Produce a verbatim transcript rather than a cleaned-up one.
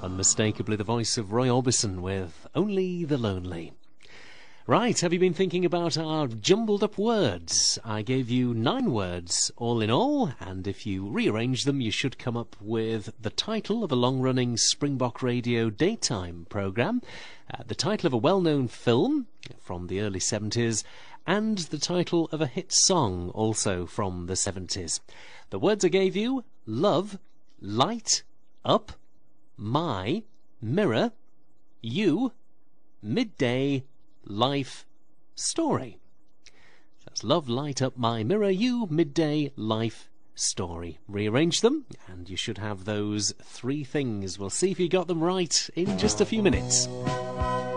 Unmistakably the voice of Roy Orbison with Only the Lonely. Right, have you been thinking about our jumbled up words? I gave you nine words all in all, and if you rearrange them you should come up with the title of a long-running Springbok Radio daytime programme, uh, the title of a well-known film from the early seventies, and the title of a hit song also from the seventies. The words I gave you: love, light, up, my, mirror, you, midday, life, story. That's love, light, up, my, mirror, you, midday, life, story. Rearrange them and you should have those three things. We'll see if you got them right in just a few minutes.